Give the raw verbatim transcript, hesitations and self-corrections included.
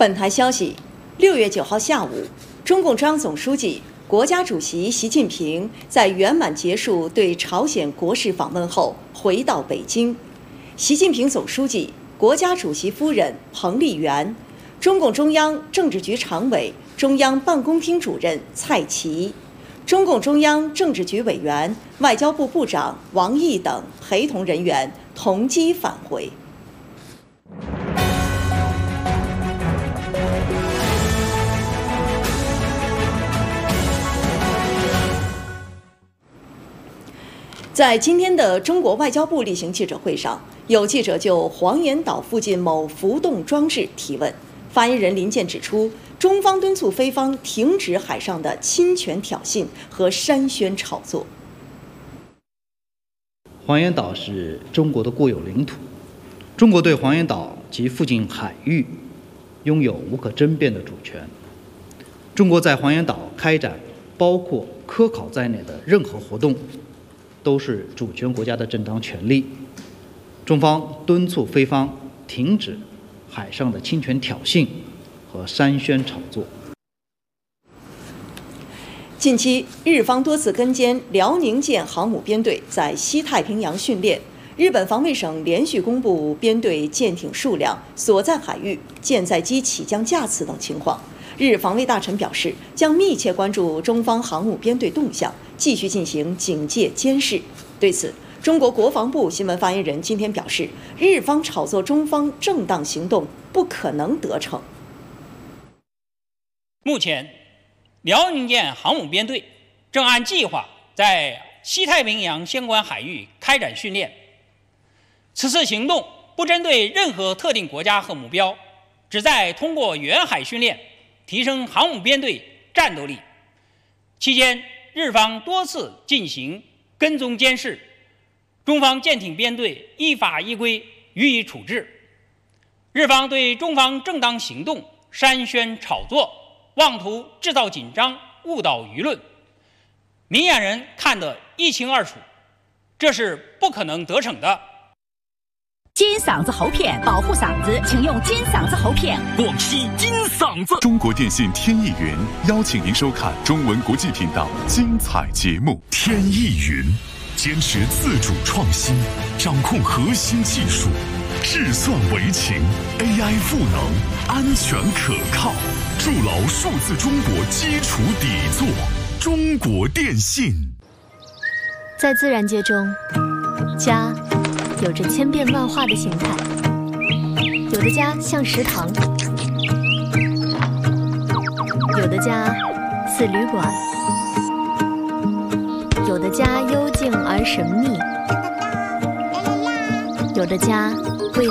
本台消息，六月九号下午，中共中央总书记、国家主席习近平在圆满结束对朝鲜国事访问后回到北京。习近平总书记、国家主席夫人彭丽媛、中共中央政治局常委、中央办公厅主任蔡奇、中共中央政治局委员、外交部部长王毅等陪同人员同机返回。在今天的中国外交部例行记者会上，有记者就黄岩岛附近某浮动装置提问。发言人林健指出，中方敦促菲方停止海上的侵权挑衅和山宣炒作。 黄岩岛是中国的固有领土，中国对黄岩岛及附近海域拥有无可争辩的主权。中国在黄岩岛开展包括科考在内的任何活动，都是主权国家的正当权利。中方敦促菲方停止海上的侵权挑衅和山宣炒作。 近期，日方多次跟监辽宁舰航母编队在西太平洋训练。日本防卫省连续公布编队舰艇数量、所在海域、舰载机起降架次等情况。日防卫大臣表示，将密切关注中方航母编队动向，继续进行警戒监视。对此，中国国防部新闻发言人今天表示，日方炒作中方正当行动不可能得逞。 目前，辽宁舰航母编队正按计划在西太平洋相关海域开展训练。此次行动不针对任何特定国家和目标，旨在通过远海训练提升航母编队战斗力。期间，日方多次进行跟踪监视，中方舰艇编队依法依规予以处置。日方对中方正当行动山宣炒作，妄图制造紧张，误导舆论，明眼人看得一清二楚，这是不可能得逞的。 金嗓子喉片，保护嗓子，请用金嗓子喉片。 广西金嗓子。中国电信天翼云邀请您收看中文国际频道精彩节目。天翼云坚持自主创新，掌控核心技术，智算为情 ，A I 赋能，安全可靠，筑牢数字中国基础底座。中国电信。 在自然界中，家有着千变万化的形态，有的家像食堂，有的家似旅馆，有的家幽静而神秘，有的家